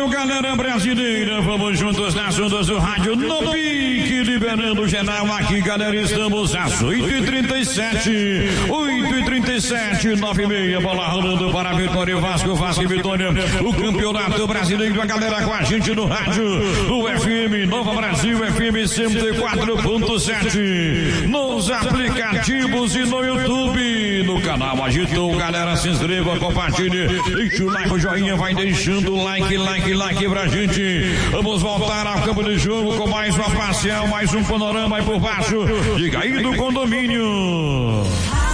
Valeu, galera brasileira. Vamos juntos nas ondas do rádio no pique, liberando geral aqui, galera. Estamos às 8h37. 8h37, 9h30. Bola rolando para a Vitória, Vasco e Vitória. O campeonato brasileiro, a galera com a gente no rádio. O FM Nova Brasil, FM 104.7. Nos aplicativos e no YouTube. No canal Agitou, galera. Se inscreva, compartilhe. Deixa o like, o joinha, vai deixando o like pra gente. Vamos voltar ao campo de jogo com mais uma parcial, mais um panorama aí por baixo. Diga aí do condomínio.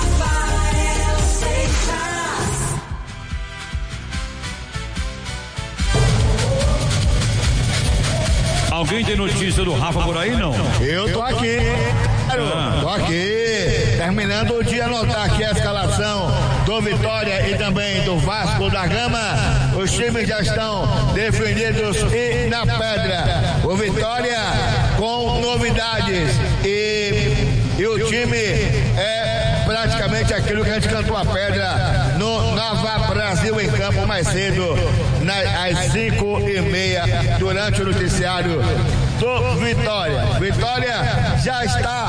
Alguém tem notícia do Rafa por aí, não? Eu tô aqui. Tô aqui. Terminando o dia, anotar aqui a escalação do Vitória e também do Vasco da Gama. Os times já estão definidos e na pedra. O Vitória com novidades e o time é praticamente aquilo que a gente cantou a pedra no Nova Brasil em campo mais cedo, às 5h30, durante o noticiário do Vitória. Vitória já está